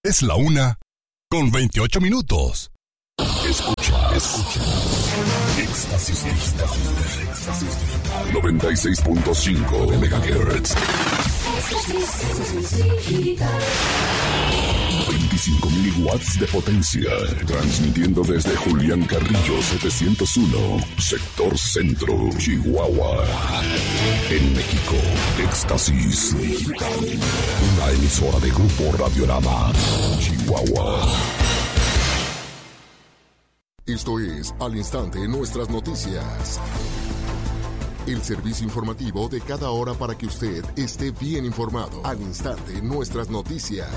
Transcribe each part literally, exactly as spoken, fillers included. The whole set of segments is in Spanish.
Es la una con veintiocho minutos. Escucha, escucha. Éxtasis Digital. Éxtasis Digital. noventa y seis punto cinco megahertz. veinticinco mil watts de potencia. Transmitiendo desde Julián Carrillo setecientos uno, sector centro, Chihuahua. En México, Éxtasis Digital. Una emisora de Grupo Radiorama, Chihuahua. Esto es Al Instante Nuestras Noticias. El servicio informativo de cada hora para que usted esté bien informado. Al Instante Nuestras Noticias.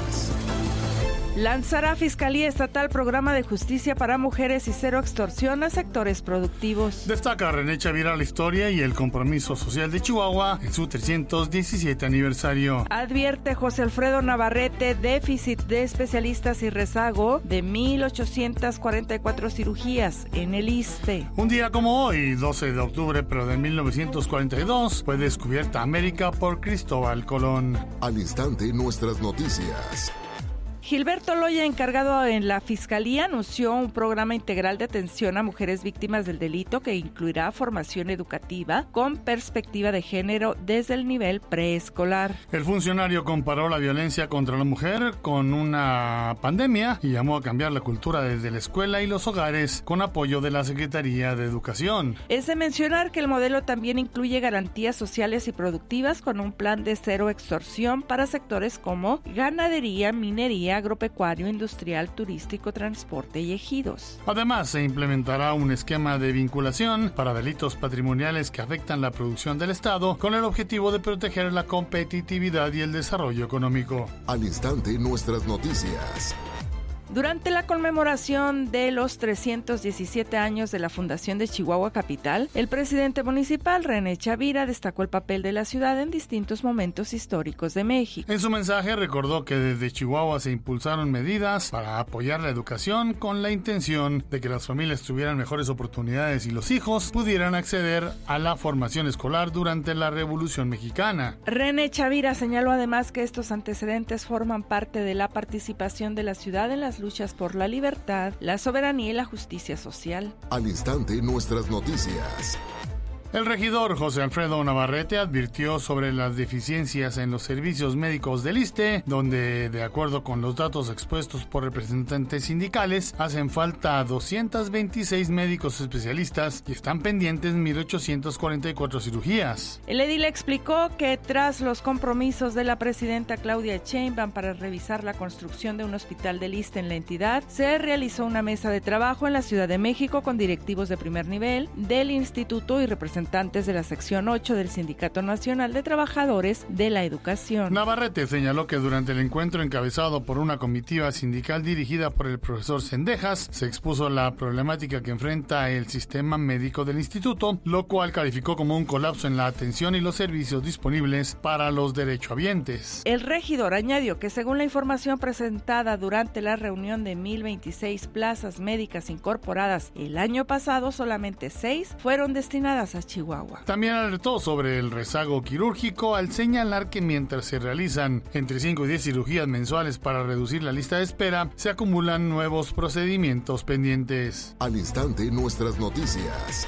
Lanzará Fiscalía Estatal programa de justicia para mujeres y cero extorsión a sectores productivos. Destaca René Chavira la historia y el compromiso social de Chihuahua en su trescientos diecisiete aniversario. Advierte José Alfredo Navarrete déficit de especialistas y rezago de mil ochocientas cuarenta y cuatro cirugías en el ISSSTE. Un día como hoy, doce de octubre, pero de mil novecientos cuarenta y dos, fue descubierta América por Cristóbal Colón. Al Instante Nuestras Noticias. Gilberto Loya, encargado en la Fiscalía, anunció un programa integral de atención a mujeres víctimas del delito que incluirá formación educativa con perspectiva de género desde el nivel preescolar. El funcionario comparó la violencia contra la mujer con una pandemia y llamó a cambiar la cultura desde la escuela y los hogares con apoyo de la Secretaría de Educación. Es de mencionar que el modelo también incluye garantías sociales y productivas con un plan de cero extorsión para sectores como ganadería, minería, agropecuario, industrial, turístico, transporte y ejidos. Además, se implementará un esquema de vinculación para delitos patrimoniales que afectan la producción del Estado con el objetivo de proteger la competitividad y el desarrollo económico. Al Instante Nuestras Noticias. Durante la conmemoración de los trescientos diecisiete años de la fundación de Chihuahua Capital, el presidente municipal, René Chavira, destacó el papel de la ciudad en distintos momentos históricos de México. En su mensaje recordó que desde Chihuahua se impulsaron medidas para apoyar la educación con la intención de que las familias tuvieran mejores oportunidades y los hijos pudieran acceder a la formación escolar durante la Revolución Mexicana. René Chavira señaló además que estos antecedentes forman parte de la participación de la ciudad en las luchas por la libertad, la soberanía y la justicia social. Al Instante Nuestras Noticias. El regidor José Alfredo Navarrete advirtió sobre las deficiencias en los servicios médicos del ISSSTE, donde, de acuerdo con los datos expuestos por representantes sindicales, hacen falta doscientos veintiséis médicos especialistas y están pendientes mil ochocientas cuarenta y cuatro cirugías. El edil explicó que tras los compromisos de la presidenta Claudia Sheinbaum para revisar la construcción de un hospital del ISSSTE en la entidad, se realizó una mesa de trabajo en la Ciudad de México con directivos de primer nivel del instituto y representantes representantes de la sección ocho del Sindicato Nacional de Trabajadores de la Educación. Navarrete señaló que durante el encuentro encabezado por una comitiva sindical dirigida por el profesor Cendejas, se expuso la problemática que enfrenta el sistema médico del instituto, lo cual calificó como un colapso en la atención y los servicios disponibles para los derechohabientes. El regidor añadió que según la información presentada durante la reunión de mil veintiséis plazas médicas incorporadas el año pasado, solamente seis fueron destinadas a Chihuahua. También alertó sobre el rezago quirúrgico al señalar que mientras se realizan entre cinco y diez cirugías mensuales para reducir la lista de espera, se acumulan nuevos procedimientos pendientes. Al Instante Nuestras Noticias.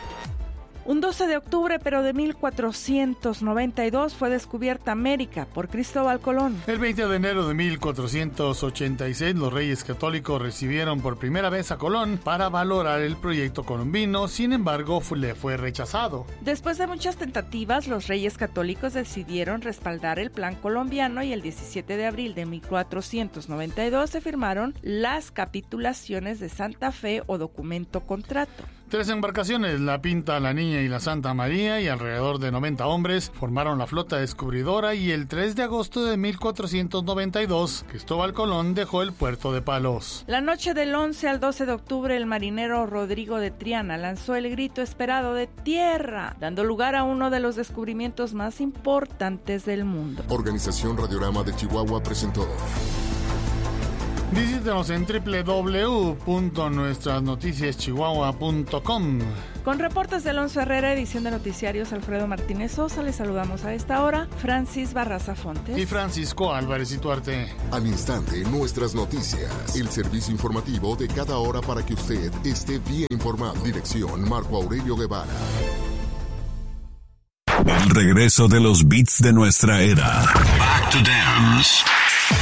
Un doce de octubre, pero de mil cuatrocientos noventa y dos, fue descubierta América por Cristóbal Colón. El veinte de enero de mil cuatrocientos ochenta y seis, los Reyes Católicos recibieron por primera vez a Colón para valorar el proyecto colombino, sin embargo, le fue rechazado. Después de muchas tentativas, los Reyes Católicos decidieron respaldar el plan colombiano y el diecisiete de abril de mil cuatrocientos noventa y dos se firmaron las capitulaciones de Santa Fe o documento contrato. Tres embarcaciones, la Pinta, la Niña y la Santa María, y alrededor de noventa hombres formaron la flota descubridora, y el tres de agosto de mil cuatrocientos noventa y dos, Cristóbal Colón dejó el puerto de Palos. La noche del once al doce de octubre, el marinero Rodrigo de Triana lanzó el grito esperado de tierra, dando lugar a uno de los descubrimientos más importantes del mundo. Organización Radiorama de Chihuahua presentó Visítenos en doble u doble u doble u punto nuestras noticias chihuahua punto com. Con reportes de Alonso Herrera, edición de Noticiarios Alfredo Martínez Sosa, les saludamos a esta hora Francis Barraza Fontes y Francisco Álvarez Ituarte. Al instante, nuestras noticias, el servicio informativo de cada hora para que usted esté bien informado. Dirección Marco Aurelio Guevara. El regreso de los beats de nuestra era. Back to dance.